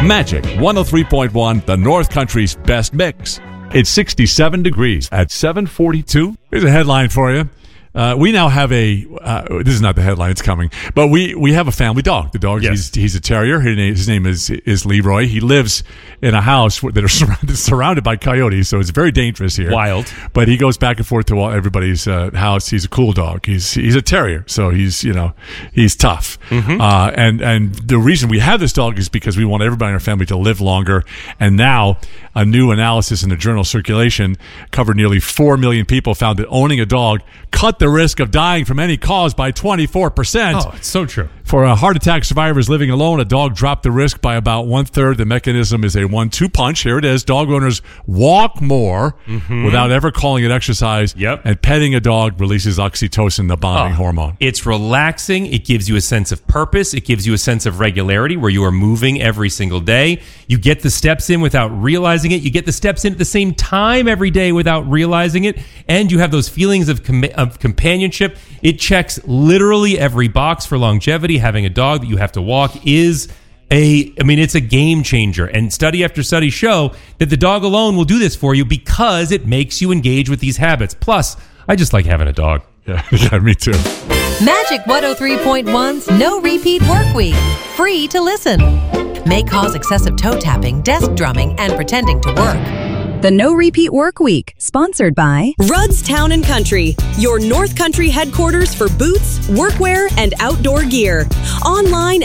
Magic 103.1, the North Country's best mix. It's 67 degrees at 7:42. Here's a headline for you. We now have this is not the headline, it's coming, but we have a family dog. The dog, yes. he's a terrier. His name is Leroy. He lives in a house that are surrounded by coyotes, so it's very dangerous here. Wild. But he goes back and forth to everybody's house. He's a cool dog. He's a terrier, so he's tough. Mm-hmm. And the reason we have this dog is because we want everybody in our family to live longer. And now a new analysis in the journal Circulation covered nearly 4 million people found that owning a dog cut the risk of dying from any cause by 24%. Oh, it's so true. For heart attack survivors living alone, a dog dropped the risk by about 1/3. The mechanism is a 1-2 punch. Here it is. Dog owners walk more without ever calling it exercise. Yep. And petting a dog releases oxytocin, the bonding hormone. It's relaxing. It gives you a sense of purpose. It gives you a sense of regularity where you are moving every single day. You get the steps in without realizing it. You get the steps in at the same time every day without realizing it. And you have those feelings of companionship. It checks literally every box for longevity. Having a dog that you have to walk is it's a game changer. And study after study show that the dog alone will do this for you because it makes you engage with these habits. Plus, I just like having a dog. Yeah, me too. Magic 103.1's No Repeat Work Week. Free to listen. May cause excessive toe tapping, desk drumming, and pretending to work. The No Repeat Work Week, sponsored by Rudd's Town & Country, your North Country headquarters for boots, workwear, and outdoor gear. Online